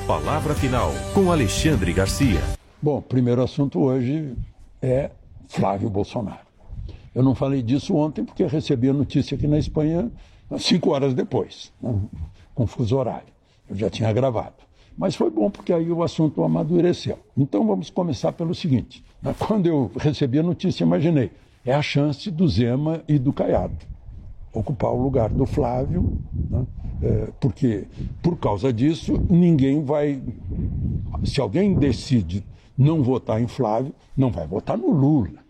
Palavra Final, com Alexandre Garcia. Bom, o primeiro assunto hoje é Flávio Bolsonaro. Eu não falei disso ontem porque recebi a notícia aqui na Espanha 5 horas depois, né? Com fuso horário. Eu já tinha gravado. Mas foi bom porque aí o assunto amadureceu. Então vamos começar pelo seguinte. Quando eu recebi a notícia, imaginei, é a chance do Zema e do Caiado ocupar o lugar do Flávio, né? Porque por causa disso ninguém vai... Se alguém decide não votar em Flávio, não vai votar no Lula.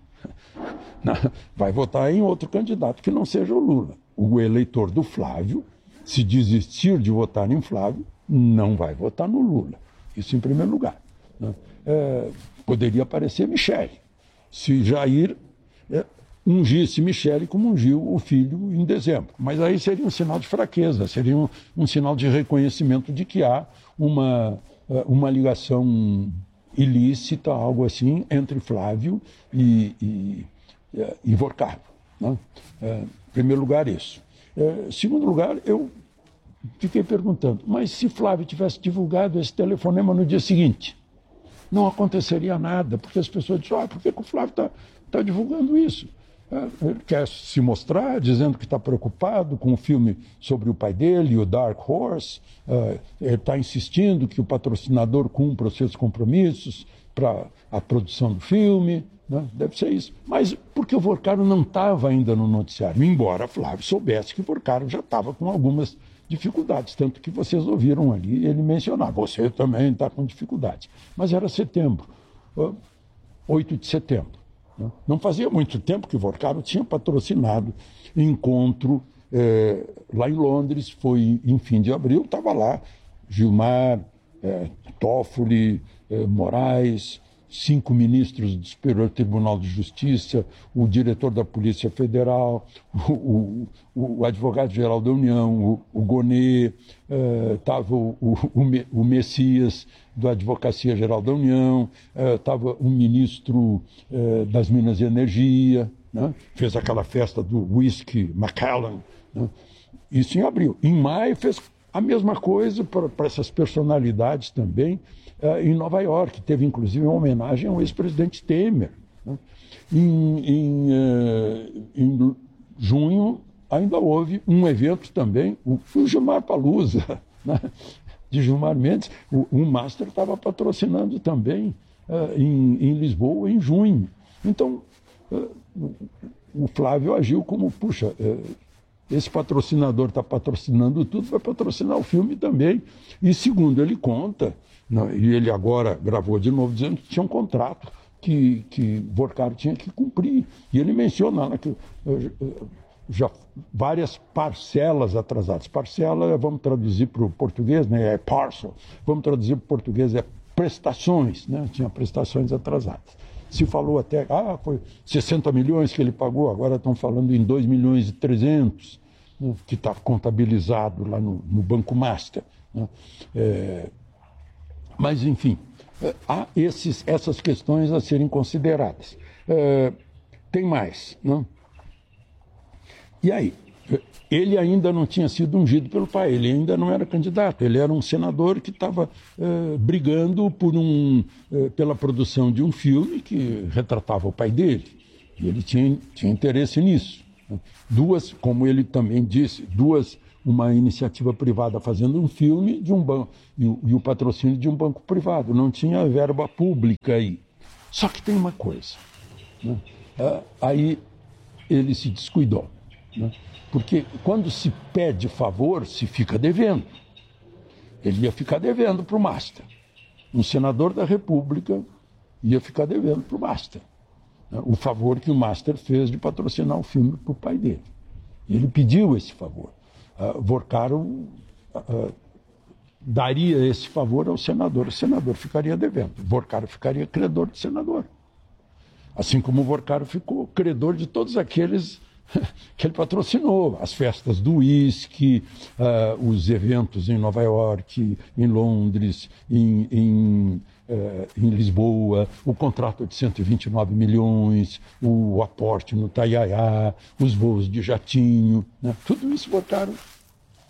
Vai votar em outro candidato que não seja o Lula. O eleitor do Flávio, se desistir de votar em Flávio, não vai votar no Lula. Isso em primeiro lugar, né? Poderia aparecer Michele, se Jair ungisse Michele como ungiu o filho em dezembro. Mas aí seria um sinal de fraqueza, seria um sinal de reconhecimento de que há uma ligação ilícita, algo assim, entre Flávio e Vorcaro, né? Em primeiro lugar, isso. Segundo lugar, eu fiquei perguntando, mas se Flávio tivesse divulgado esse telefonema no dia seguinte, não aconteceria nada, porque as pessoas dizem, por que o Flávio está divulgando isso? Ele quer se mostrar dizendo que está preocupado com o filme sobre o pai dele, o Dark Horse. Ele está insistindo que o patrocinador cumpra os seus compromissos para a produção do filme, né? Deve ser isso. Mas porque o Vorcaro não estava ainda no noticiário, embora Flávio soubesse que o Vorcaro já estava com algumas dificuldades, tanto que vocês ouviram ali ele mencionar, você também está com dificuldades. Mas era setembro, 8 de setembro. Não fazia muito tempo que o Vorcaro tinha patrocinado encontro lá em Londres, foi em fim de abril, estava lá Gilmar, Toffoli, Moraes, 5 ministros do Superior Tribunal de Justiça, o diretor da Polícia Federal, o advogado-geral da União, o Gonê, estava o Messias da Advocacia Geral da União, estava o ministro das Minas e Energia, né? Fez aquela festa do whisky Macallan, né? Isso em abril. Em maio fez a mesma coisa para essas personalidades também, em Nova York. Teve inclusive uma homenagem ao ex-presidente Temer, né? Em junho ainda houve um evento também, o Gilmar Palusa, né? De Gilmar Mendes, o Master estava patrocinando também em Lisboa em junho. Então, o Flávio agiu como, puxa, esse patrocinador está patrocinando tudo, vai patrocinar o filme também. E segundo ele conta, e ele agora gravou de novo dizendo que tinha um contrato que Vorcaro tinha que cumprir. E ele menciona lá que já várias parcelas atrasadas. Parcela, vamos traduzir para o português, né? É parcel. Vamos traduzir para o português, é prestações, né? Tinha prestações atrasadas. Se falou até, foi 60 milhões que ele pagou, agora estão falando em 2 milhões e 300, né? Que está contabilizado lá no Banco Master, né? Mas, enfim, há essas questões a serem consideradas. Tem mais, né? E aí? Ele ainda não tinha sido ungido pelo pai, ele ainda não era candidato, ele era um senador que estava brigando pela produção de um filme que retratava o pai dele, e ele tinha interesse nisso. Como ele também disse, uma iniciativa privada fazendo um filme de um banco, e o patrocínio de um banco privado, não tinha verba pública aí. Só que tem uma coisa, né? Aí ele se descuidou, né? Porque quando se pede favor, se fica devendo. Ele ia ficar devendo para o Master. Um senador da República ia ficar devendo para o Master, né? O favor que o Master fez de patrocinar o filme para o pai dele. E ele pediu esse favor. Vorcaro daria esse favor ao senador. O senador ficaria devendo. Vorcaro ficaria credor do senador. Assim como o Vorcaro ficou credor de todos aqueles que ele patrocinou, as festas do uísque, os eventos em Nova York, em Londres, em Lisboa, o contrato de 129 milhões, o aporte no Taiaiá, os voos de jatinho, né? Tudo isso Vorcaro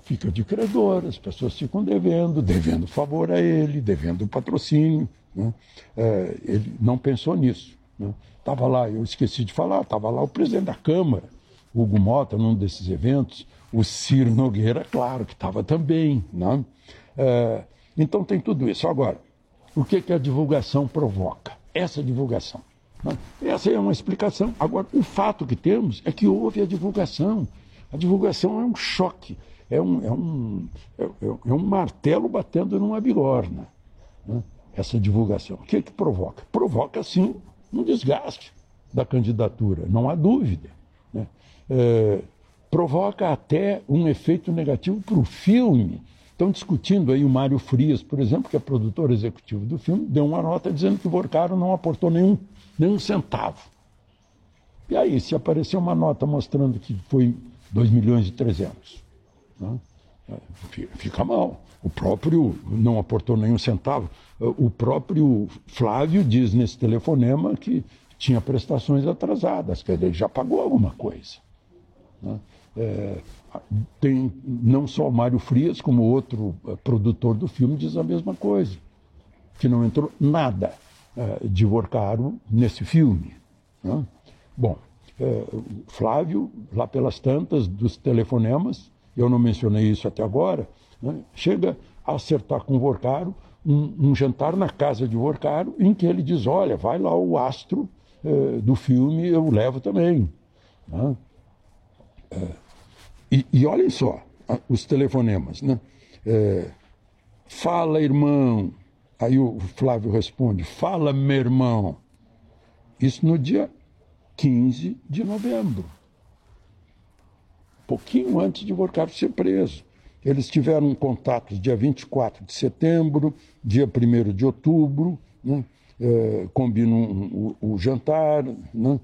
fica de credor, as pessoas ficam devendo favor a ele, devendo patrocínio. Né? Ele não pensou nisso. Né? Estava lá, eu esqueci de falar, estava lá o presidente da Câmara, Hugo Mota, num desses eventos, o Ciro Nogueira, claro, que estava também. Né? Então tem tudo isso. Agora, o que a divulgação provoca? Essa divulgação. Né? Essa é uma explicação. Agora, o fato que temos é que houve a divulgação. A divulgação é um choque, é um martelo batendo numa bigorna. Né? Essa divulgação. O que provoca? Provoca, sim, um desgaste da candidatura, não há dúvida. Né? Provoca até um efeito negativo para o filme. Estão discutindo aí o Mário Frias, por exemplo, que é produtor executivo do filme, deu uma nota dizendo que o Vorcaro não aportou nenhum centavo. E aí, se aparecer uma nota mostrando que foi 2,3 milhões, né? Fica mal. O próprio não aportou nenhum centavo. O próprio Flávio diz nesse telefonema que tinha prestações atrasadas, quer dizer, ele já pagou alguma coisa. Né? Tem não só o Mário Frias, como outro produtor do filme diz a mesma coisa, que não entrou nada de Vorcaro nesse filme. Né? Bom, Flávio, lá pelas tantas dos telefonemas, eu não mencionei isso até agora, né? Chega a acertar com o Vorcaro um jantar na casa de Vorcaro, em que ele diz, olha, vai lá o astro do filme, eu levo também. Né? E olhem só os telefonemas. Né? Fala, irmão. Aí o Flávio responde, fala, meu irmão. Isso no dia 15 de novembro. Pouquinho antes de Vorcaro ser preso. Eles tiveram contatos dia 24 de setembro, dia 1º de outubro, né? Combinam o jantar. Né?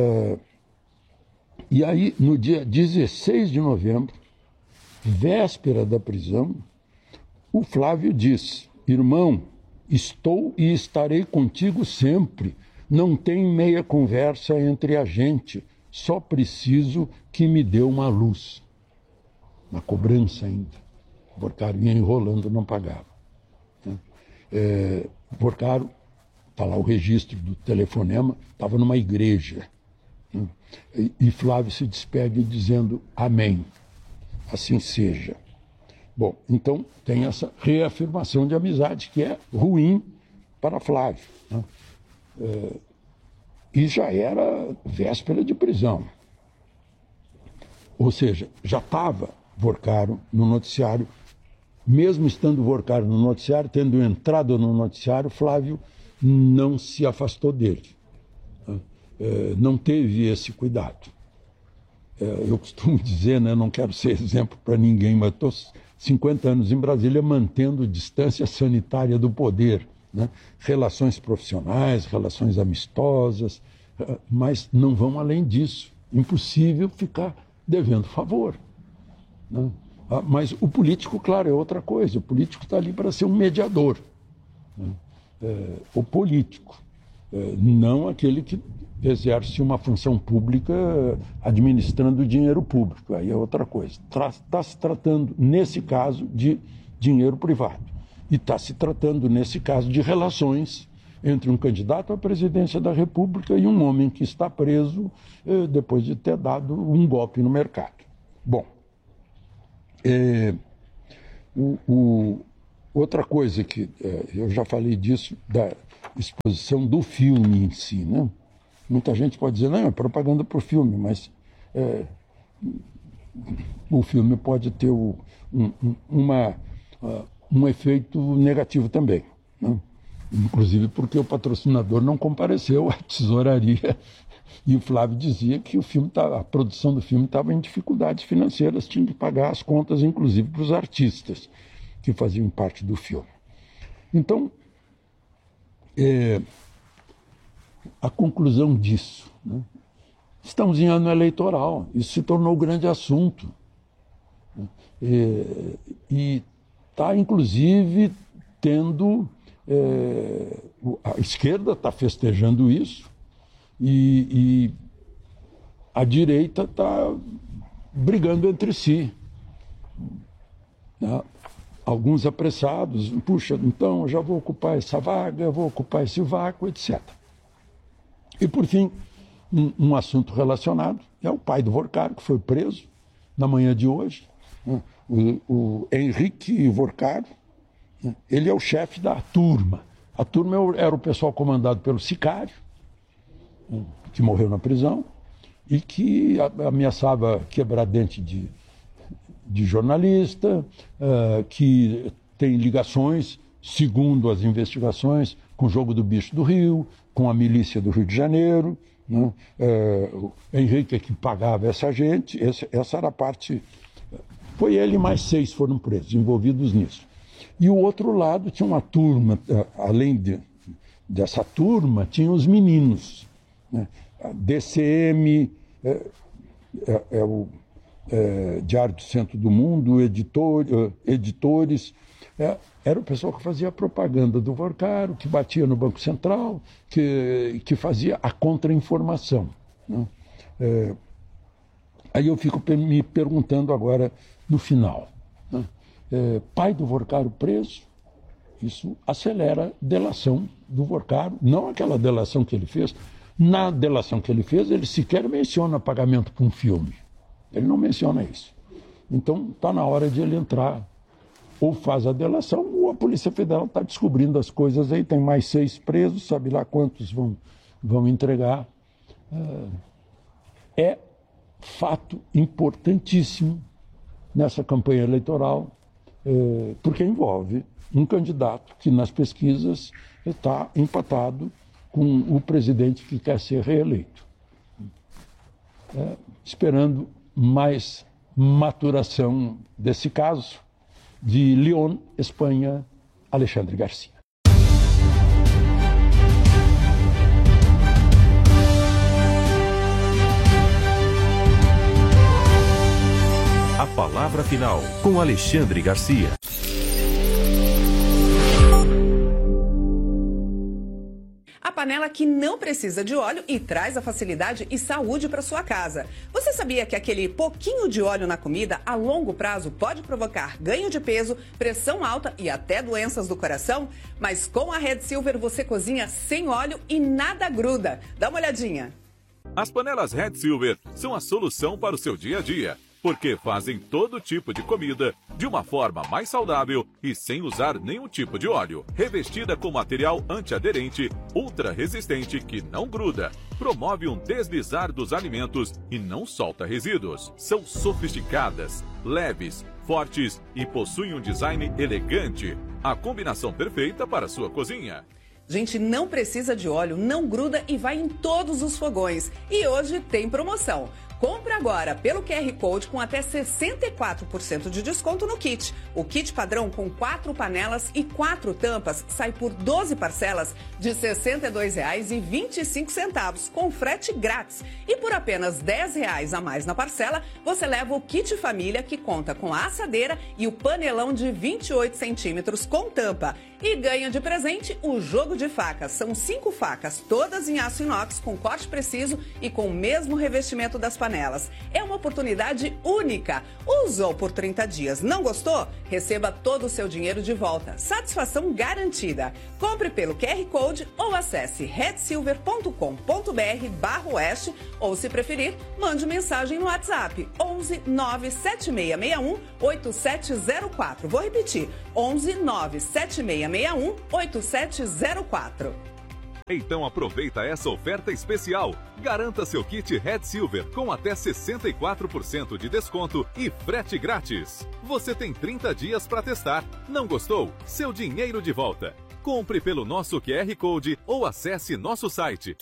E aí, no dia 16 de novembro, véspera da prisão, o Flávio diz, irmão, estou e estarei contigo sempre. Não tem meia conversa entre a gente. Só preciso que me dê uma luz. Na cobrança ainda. Vorcaro ia enrolando, não pagava. Vorcaro, está lá o registro do telefonema, estava numa igreja. E Flávio se despede dizendo amém. Assim seja. Bom, então tem essa reafirmação de amizade que é ruim para Flávio. Né? E já era véspera de prisão. Ou seja, já estava Vorcaro no noticiário, mesmo estando Vorcaro no noticiário, tendo entrado no noticiário, Flávio não se afastou dele. Não teve esse cuidado. Eu costumo dizer, né, não quero ser exemplo para ninguém, mas estou 50 anos em Brasília mantendo distância sanitária do poder. Né? Relações profissionais, relações amistosas, mas não vão além disso. Impossível ficar devendo favor. Né? Mas o político, claro, é outra coisa. O político está ali para ser um mediador. Né? O político, não aquele que exerce uma função pública administrando dinheiro público. Aí é outra coisa. Está se tratando, nesse caso, de dinheiro privado. E está se tratando, nesse caso, de relações entre um candidato à presidência da República e um homem que está preso depois de ter dado um golpe no mercado. Bom, outra coisa que eu já falei disso, da exposição do filme em si, né? Muita gente pode dizer, não, é propaganda para o filme, mas o filme pode ter um efeito negativo também, né? Inclusive porque o patrocinador não compareceu à tesouraria e o Flávio dizia que a produção do filme estava em dificuldades financeiras, tinha que pagar as contas, inclusive para os artistas que faziam parte do filme. Então, a conclusão disso, né? Estamos em ano eleitoral, isso se tornou grande assunto. E está, inclusive, tendo... a esquerda está festejando isso e a direita está brigando entre si. né? Alguns apressados, puxa, então eu já vou ocupar essa vaga, eu vou ocupar esse vácuo, etc. E, por fim, um assunto relacionado é o pai do Vorcaro, que foi preso na manhã de hoje, né? O Henrique Vorcaro, né? Ele é o chefe da turma. A turma era o pessoal comandado pelo Sicário, né? Que morreu na prisão, e que ameaçava quebrar dente de jornalista, que tem ligações, segundo as investigações, com o Jogo do Bicho do Rio, com a milícia do Rio de Janeiro, né? O Henrique é que pagava essa gente, essa era a parte. Foi ele e mais 6 foram presos, envolvidos nisso. E o outro lado tinha uma turma, além dessa turma, tinha os meninos, né? A DCM, o Diário do Centro do Mundo, editores, era o pessoal que fazia a propaganda do Vorcaro, que batia no Banco Central, que fazia a contra-informação, né? Aí eu fico me perguntando agora, no final, né? Pai do Vorcaro preso, isso acelera a delação do Vorcaro, não aquela delação que ele fez. Na delação que ele fez, ele sequer menciona pagamento para um filme. Ele não menciona isso. Então, está na hora de ele entrar. Ou faz a delação, ou a Polícia Federal está descobrindo as coisas aí. Tem mais 6 presos, sabe lá quantos vão entregar. É fato importantíssimo nessa campanha eleitoral, porque envolve um candidato que nas pesquisas está empatado com o presidente que quer ser reeleito. Esperando mais maturação desse caso, de Lyon, Espanha, Alexandre Garcia. A palavra final, com Alexandre Garcia. A panela que não precisa de óleo e traz a facilidade e saúde para sua casa. Você sabia que aquele pouquinho de óleo na comida, a longo prazo, pode provocar ganho de peso, pressão alta e até doenças do coração? Mas com a Red Silver você cozinha sem óleo e nada gruda. Dá uma olhadinha. As panelas Red Silver são a solução para o seu dia a dia, porque fazem todo tipo de comida de uma forma mais saudável e sem usar nenhum tipo de óleo. Revestida com material antiaderente, ultra resistente que não gruda, promove um deslizar dos alimentos e não solta resíduos. São sofisticadas, leves, fortes e possuem um design elegante. A combinação perfeita para a sua cozinha. Gente, não precisa de óleo, não gruda e vai em todos os fogões. E hoje tem promoção. Compre agora pelo QR Code com até 64% de desconto no kit. O kit padrão com 4 panelas e 4 tampas sai por 12 parcelas de R$ 62,25, com frete grátis. E por apenas R$ 10 a mais na parcela, você leva o kit família, que conta com a assadeira e o panelão de 28 centímetros com tampa. E ganha de presente o jogo de facas. São 5 facas, todas em aço inox, com corte preciso e com o mesmo revestimento das panelas. É uma oportunidade única. Usou por 30 dias, não gostou? Receba todo o seu dinheiro de volta. Satisfação garantida. Compre pelo QR Code ou acesse redsilver.com.br/oeste ou, se preferir, mande mensagem no WhatsApp 11 97661 8704. Vou repetir, 11 97661 8704. Então aproveita essa oferta especial. Garanta seu kit Red Silver com até 64% de desconto e frete grátis. Você tem 30 dias para testar. Não gostou? Seu dinheiro de volta. Compre pelo nosso QR Code ou acesse nosso site.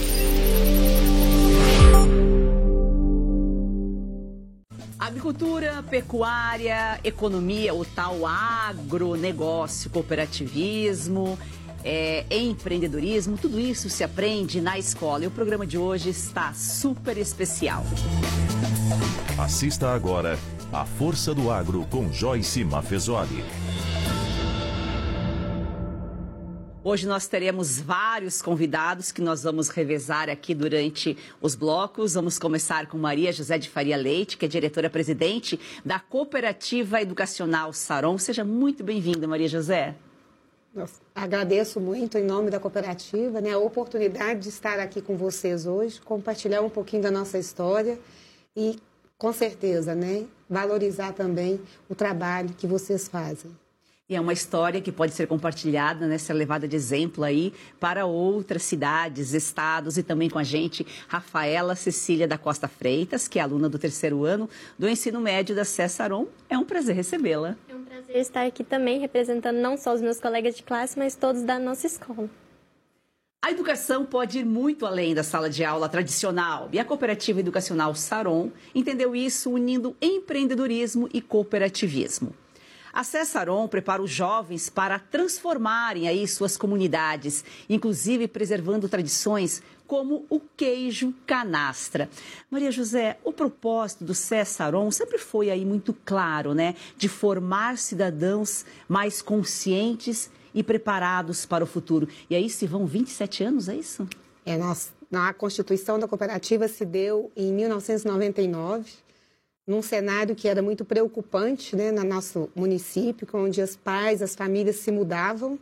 Agricultura, pecuária, economia, o tal agronegócio, cooperativismo, empreendedorismo, tudo isso se aprende na escola. E o programa de hoje está super especial. Assista agora A Força do Agro com Joyce Maffezoli. Hoje nós teremos vários convidados que nós vamos revezar aqui durante os blocos. Vamos começar com Maria José de Faria Leite, que é diretora-presidente da Cooperativa Educacional Saron. Seja muito bem-vinda, Maria José. Eu agradeço muito, em nome da cooperativa, a oportunidade de estar aqui com vocês hoje, compartilhar um pouquinho da nossa história e, com certeza, valorizar também o trabalho que vocês fazem. E é uma história que pode ser compartilhada, ser levada de exemplo aí para outras cidades, estados e também com a gente, Rafaela Cecília da Costa Freitas, que é aluna do 3º ano do ensino médio da SES Saron. É um prazer recebê-la. É um prazer estar aqui também, representando não só os meus colegas de classe, mas todos da nossa escola. A educação pode ir muito além da sala de aula tradicional e a Cooperativa Educacional Saron entendeu isso unindo empreendedorismo e cooperativismo. A SES Saron prepara os jovens para transformarem aí suas comunidades, inclusive preservando tradições como o queijo canastra. Maria José, o propósito do SES Saron sempre foi aí muito claro, de formar cidadãos mais conscientes e preparados para o futuro. E aí se vão 27 anos, é isso? A Constituição da Cooperativa se deu em 1999, num cenário que era muito preocupante, no nosso município, onde os pais, as famílias se mudavam.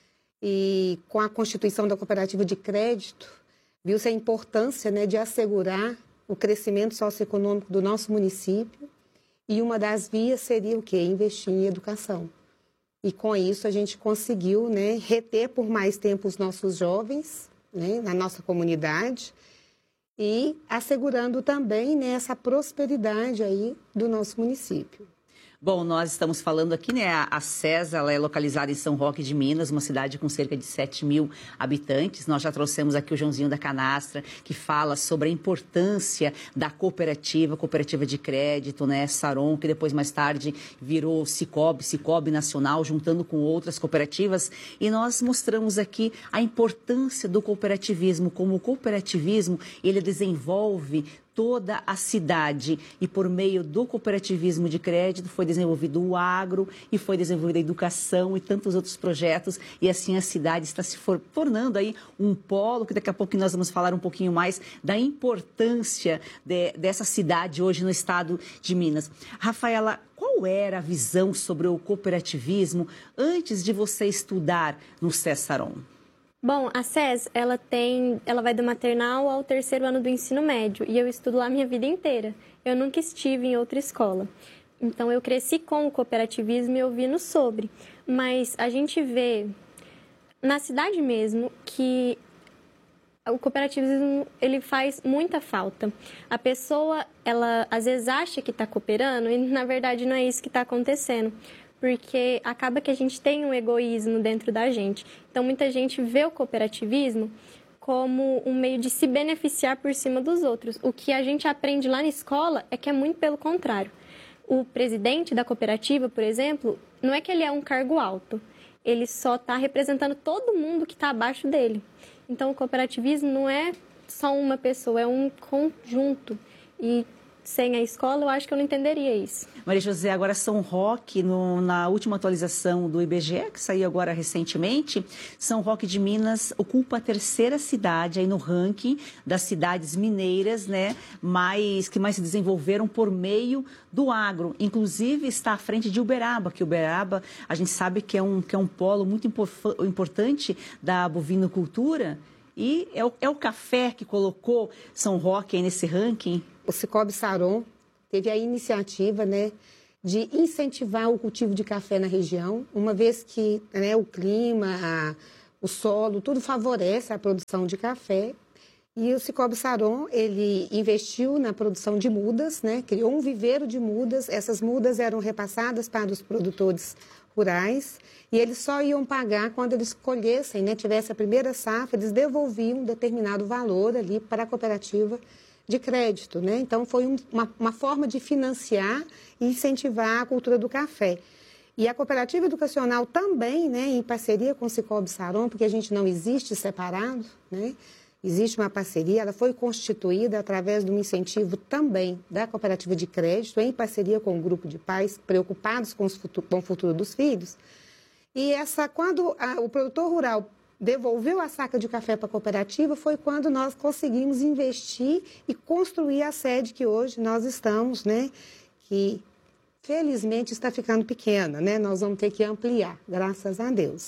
E com a Constituição da Cooperativa de Crédito, viu-se a importância de assegurar o crescimento socioeconômico do nosso município. E uma das vias seria o quê? Investir em educação. E com isso a gente conseguiu reter por mais tempo os nossos jovens na nossa comunidade, e assegurando também essa prosperidade aí do nosso município. Bom, nós estamos falando aqui, a SES, ela é localizada em São Roque de Minas, uma cidade com cerca de 7 mil habitantes. Nós já trouxemos aqui o Joãozinho da Canastra, que fala sobre a importância da cooperativa de crédito, Saron, que depois mais tarde virou Cicobi Nacional, juntando com outras cooperativas. E nós mostramos aqui a importância do cooperativismo, como o cooperativismo, ele desenvolve toda a cidade e por meio do cooperativismo de crédito foi desenvolvido o agro e foi desenvolvida a educação e tantos outros projetos e assim a cidade está se tornando aí um polo que daqui a pouco nós vamos falar um pouquinho mais da importância dessa cidade hoje no estado de Minas. Rafaela, qual era a visão sobre o cooperativismo antes de você estudar no SES Saron? Bom, a SES, ela vai do maternal ao 3º ano do ensino médio e eu estudo lá a minha vida inteira. Eu nunca estive em outra escola. Então, eu cresci com o cooperativismo e ouvindo sobre. Mas a gente vê na cidade mesmo que o cooperativismo, ele faz muita falta. A pessoa, ela às vezes acha que está cooperando e na verdade não é isso que está acontecendo. Porque acaba que a gente tem um egoísmo dentro da gente. Então, muita gente vê o cooperativismo como um meio de se beneficiar por cima dos outros. O que a gente aprende lá na escola é que é muito pelo contrário. O presidente da cooperativa, por exemplo, não é que ele é um cargo alto. Ele só está representando todo mundo que está abaixo dele. Então, o cooperativismo não é só uma pessoa, é um conjunto. E sem a escola, eu acho que eu não entenderia isso. Maria José, agora São Roque, na última atualização do IBGE, que saiu agora recentemente, São Roque de Minas ocupa a 3ª cidade aí no ranking das cidades mineiras, que mais se desenvolveram por meio do agro. Inclusive está à frente de Uberaba, que Uberaba a gente sabe que é um polo muito importante da bovinocultura. E é o café que colocou São Roque aí nesse ranking? O Cicobi Saron teve a iniciativa de incentivar o cultivo de café na região, uma vez que o clima, o solo, tudo favorece a produção de café. E o Cicobi Saron, ele investiu na produção de mudas, criou um viveiro de mudas. Essas mudas eram repassadas para os produtores rurais e eles só iam pagar quando eles colhessem, tivesse a primeira safra, eles devolviam um determinado valor ali para a cooperativa de crédito, Então, foi uma forma de financiar e incentivar a cultura do café. E a Cooperativa Educacional também, em parceria com o Cicobi Saron, porque a gente não existe separado, existe uma parceria, ela foi constituída através de um incentivo também da Cooperativa de Crédito, em parceria com um grupo de pais preocupados com o futuro dos filhos. E quando o produtor rural devolveu a saca de café para a cooperativa foi quando nós conseguimos investir e construir a sede que hoje nós estamos, né? Que felizmente está ficando pequena, né? Nós vamos ter que ampliar, graças a Deus.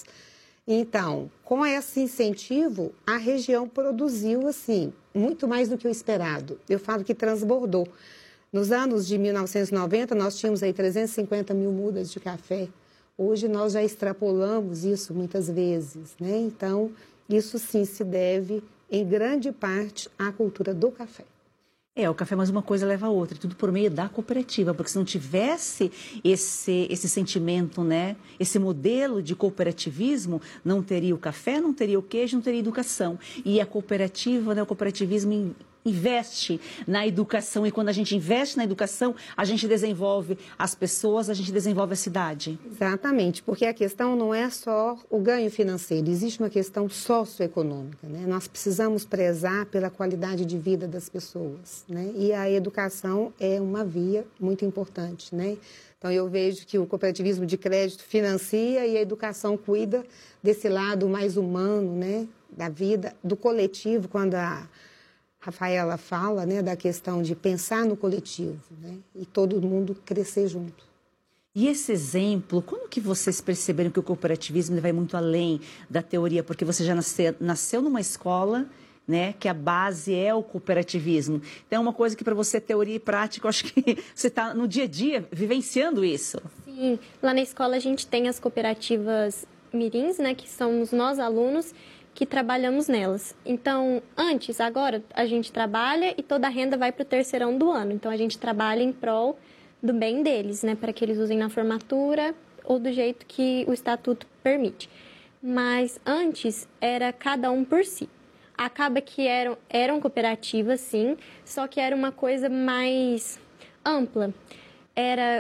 Então, com esse incentivo, a região produziu, assim, muito mais do que o esperado. Eu falo que transbordou. Nos anos de 1990, nós tínhamos aí 350 mil mudas de café. Hoje nós já extrapolamos isso muitas vezes, né? Então, isso sim se deve, em grande parte, à cultura do café. O café, mas uma coisa leva a outra, tudo por meio da cooperativa, porque se não tivesse esse sentimento, né, esse modelo de cooperativismo, não teria o café, não teria o queijo, não teria educação. E a cooperativa, né, o cooperativismo investe na educação, e quando a gente investe na educação, a gente desenvolve as pessoas, a gente desenvolve a cidade. Exatamente, porque a questão não é só o ganho financeiro, existe uma questão socioeconômica, né? Nós precisamos prezar pela qualidade de vida das pessoas, né? E a educação é uma via muito importante, né? Então, eu vejo que o cooperativismo de crédito financia e a educação cuida desse lado mais humano, né? Da vida, do coletivo, quando a Rafaela fala, né, da questão de pensar no coletivo, né, e todo mundo crescer junto. E esse exemplo, como que vocês perceberam que o cooperativismo vai muito além da teoria? Porque você já nasceu numa escola, né, que a base é o cooperativismo. Então, é uma coisa que para você, teoria e prática, eu acho que você está no dia a dia vivenciando isso. Sim, lá na escola a gente tem as cooperativas mirins, né, que somos nós alunos, que trabalhamos nelas. Então, agora, a gente trabalha e toda a renda vai para o terceirão do ano. Então, a gente trabalha em prol do bem deles, né? Para que eles usem na formatura ou do jeito que o estatuto permite. Mas antes, era cada um por si. Acaba que eram cooperativas, sim, só que era uma coisa mais ampla. Era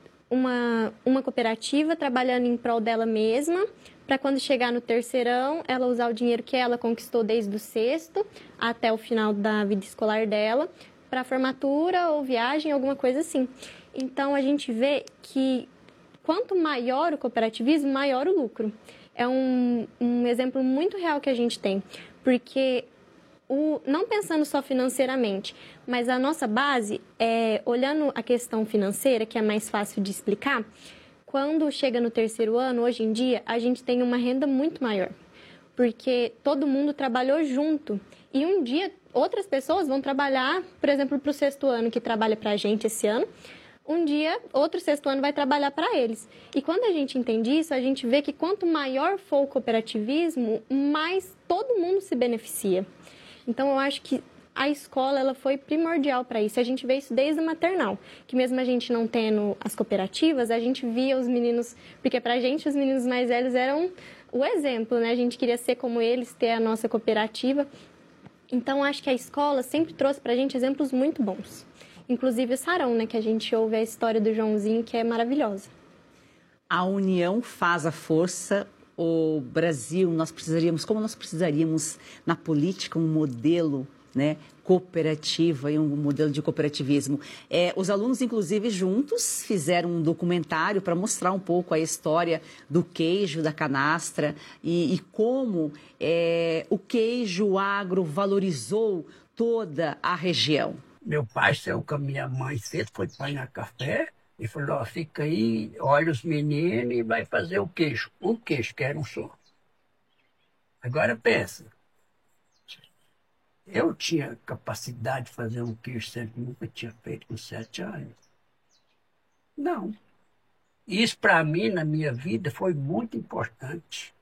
uma cooperativa trabalhando em prol dela mesma, para quando chegar no terceirão, ela usar o dinheiro que ela conquistou desde o sexto até o final da vida escolar dela, para formatura ou viagem, alguma coisa assim. Então, a gente vê que quanto maior o cooperativismo, maior o lucro. É um exemplo muito real que a gente tem, porque não pensando só financeiramente, mas a nossa base, olhando a questão financeira, que é mais fácil de explicar, quando chega no terceiro ano, hoje em dia, a gente tem uma renda muito maior, porque todo mundo trabalhou junto. E um dia, outras pessoas vão trabalhar, por exemplo, para o sexto ano, que trabalha para a gente esse ano. Um dia, outro sexto ano vai trabalhar para eles. E quando a gente entende isso, a gente vê que quanto maior for o cooperativismo, mais todo mundo se beneficia. Então, eu acho que a escola ela foi primordial para isso. A gente vê isso desde a maternal, que mesmo a gente não tendo as cooperativas, a gente via os meninos, porque para a gente os meninos mais velhos eram o exemplo, né? A gente queria ser como eles, ter a nossa cooperativa. Então, acho que a escola sempre trouxe para a gente exemplos muito bons. Inclusive o Sarão, né? Que a gente ouve a história do Joãozinho, que é maravilhosa. A união faz a força. O Brasil, como nós precisaríamos na política um modelo, né, cooperativa e um modelo de cooperativismo. Os alunos, inclusive, juntos fizeram um documentário para mostrar um pouco a história do queijo, da canastra e como o queijo, o agro valorizou toda a região. Meu pai saiu com a minha mãe cedo, foi apanhar café e falou, ó, fica aí, olha os meninos e vai fazer o queijo. Um queijo, que era um só. Agora pensa, eu tinha capacidade de fazer um queijo sempre, nunca tinha feito com 7 anos. Não. Isso para mim, na minha vida, foi muito importante.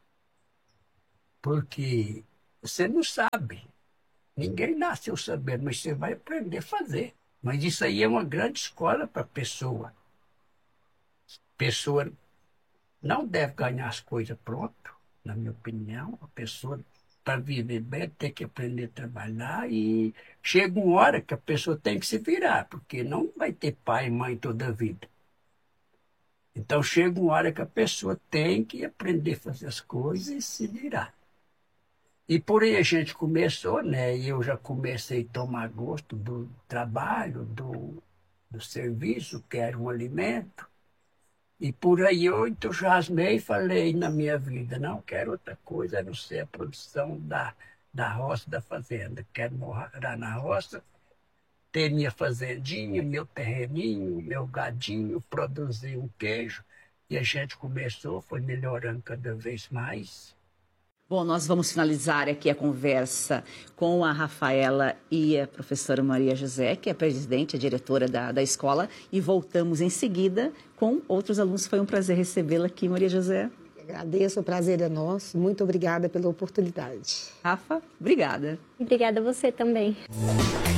Porque você não sabe. Ninguém nasceu sabendo, mas você vai aprender a fazer. Mas isso aí é uma grande escola para a pessoa. A pessoa não deve ganhar as coisas prontas, na minha opinião. A pessoa, para viver bem, tem que aprender a trabalhar e chega uma hora que a pessoa tem que se virar, porque não vai ter pai e mãe toda a vida. Então chega uma hora que a pessoa tem que aprender a fazer as coisas e se virar. E por aí a gente começou, né? E eu já comecei a tomar gosto do trabalho, do serviço, que era um alimento. E por aí eu entusiasmei e falei na minha vida, não quero outra coisa a não ser a produção da roça, da fazenda. Quero morar na roça, ter minha fazendinha, meu terreninho, meu gadinho, produzir um queijo. E a gente começou, foi melhorando cada vez mais. Bom, nós vamos finalizar aqui a conversa com a Rafaela e a professora Maria José, que é a presidente, a diretora da escola, e voltamos em seguida com outros alunos. Foi um prazer recebê-la aqui, Maria José. Agradeço, o prazer é nosso. Muito obrigada pela oportunidade. Rafa, obrigada. Obrigada a você também.